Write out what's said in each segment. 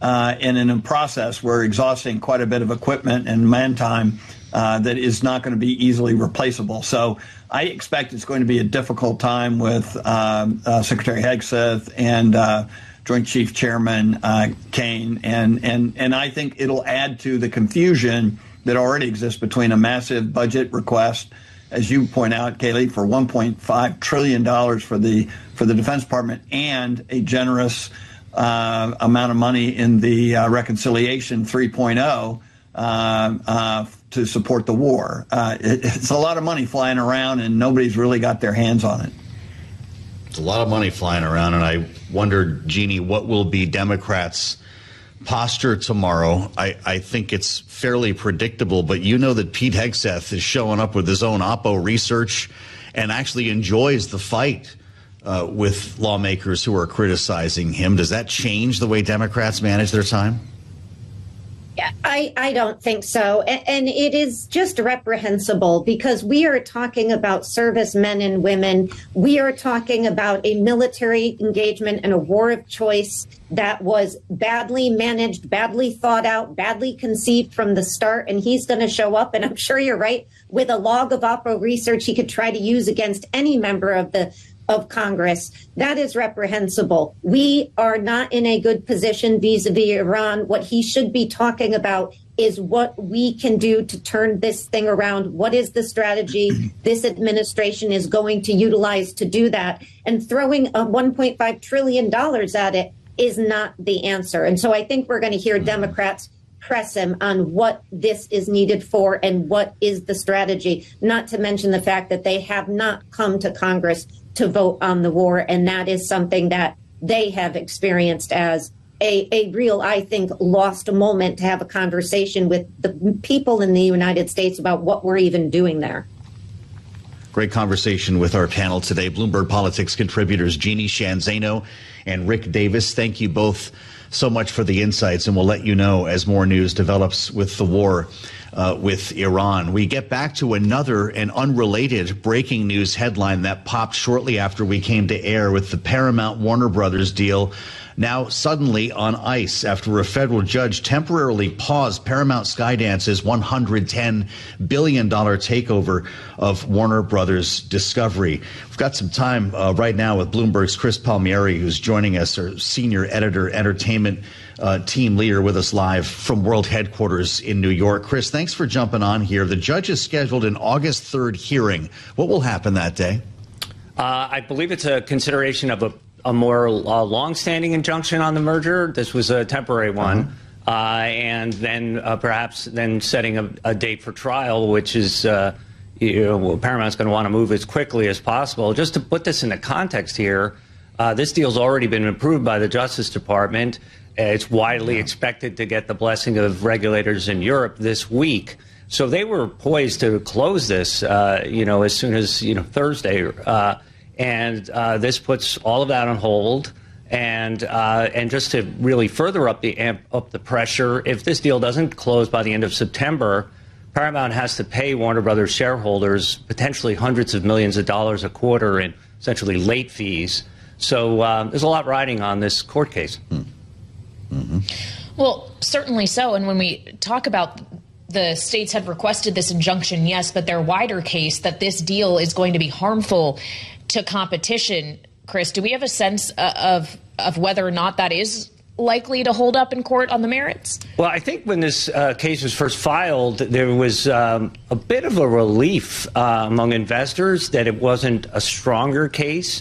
and in a process, we're exhausting quite a bit of equipment and man time that is not going to be easily replaceable. So I expect it's going to be a difficult time with Secretary Hegseth and Joint Chief Chairman Kaine, and I think it'll add to the confusion that already exists between a massive budget request, as you point out, Kayleigh, for $1.5 trillion for the Defense Department, and a generous amount of money in the Reconciliation 3.0 to support the war. It's a lot of money flying around, and nobody's really got their hands on it. It's a lot of money flying around, and I wonder, Jeannie, what will be Democrats' posture tomorrow? I think it's fairly predictable, but you know that Pete Hegseth is showing up with his own Oppo research and actually enjoys the fight with lawmakers who are criticizing him. Does that change the way Democrats manage their time? Yeah, I don't think so. And it is just reprehensible, because we are talking about servicemen and women. We are talking about a military engagement and a war of choice that was badly managed, badly thought out, badly conceived from the start. And he's going to show up, and I'm sure you're right, with a log of Oppo research he could try to use against any member of Congress. That is reprehensible. We are not in a good position vis-a-vis Iran. What he should be talking about is what we can do to turn this thing around. What is the strategy this administration is going to utilize to do that? And throwing a $1.5 trillion at it is not the answer. And so I think we're going to hear Democrats press him on what this is needed for and what is the strategy, not to mention the fact that they have not come to Congress to vote on the war. And that is something that they have experienced as a real, I think, lost moment to have a conversation with the people in the United States about what we're even doing there. Great conversation with our panel today. Bloomberg Politics contributors Jeannie Sheehan Zaino and Rick Davis. Thank you both so much for the insights, and we'll let you know as more news develops with the war with Iran. We get back to another and unrelated breaking news headline that popped shortly after we came to air, with the Paramount Warner Brothers deal now suddenly on ice after a federal judge temporarily paused Paramount Skydance's $110 billion takeover of Warner Brothers Discovery. We've got some time right now with Bloomberg's Chris Palmieri, who's joining us, our senior editor, entertainment team leader, with us live from World Headquarters in New York. Chris, thanks for jumping on here. The judge has scheduled an August 3rd hearing. What will happen that day? I believe it's a consideration of a more long-standing injunction on the merger. This was a temporary one. And then perhaps then setting a date for trial, which is, Paramount's going to want to move as quickly as possible. Just to put this into context here, this deal's already been approved by the Justice Department. It's widely expected to get the blessing of regulators in Europe this week. So they were poised to close this, as soon as, Thursday. And this puts all of that on hold. And just to really further up the pressure, if this deal doesn't close by the end of September, Paramount has to pay Warner Brothers shareholders potentially hundreds of millions of dollars a quarter in essentially late fees. So there's a lot riding on this court case. Mm-hmm. Well, certainly so. And when we talk about the states have requested this injunction, yes, but their wider case that this deal is going to be harmful to competition. Chris, do we have a sense of whether or not that is likely to hold up in court on the merits? Well, I think when this case was first filed, there was a bit of a relief among investors that it wasn't a stronger case.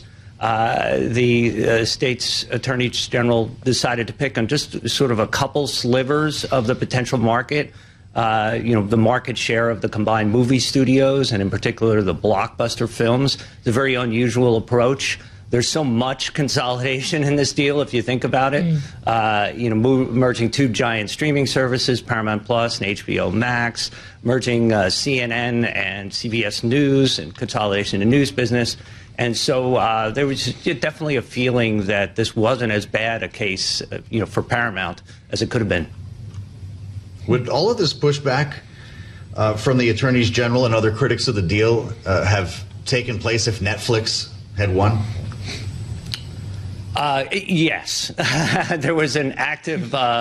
The state's attorney general decided to pick on just sort of a couple slivers of the potential market. The market share of the combined movie studios, and in particular the blockbuster films. It's a very unusual approach. There's so much consolidation in this deal, if you think about it. Merging two giant streaming services, Paramount Plus and HBO Max, merging CNN and CBS News, and consolidation in the news business. And so there was definitely a feeling that this wasn't as bad a case, for Paramount as it could have been. Would all of this pushback from the attorneys general and other critics of the deal have taken place if Netflix had won? Yes. There was an active